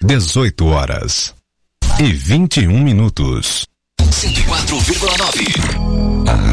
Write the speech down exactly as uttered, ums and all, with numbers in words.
dezoito horas e vinte e um minutos. cento e quatro vírgula nove. A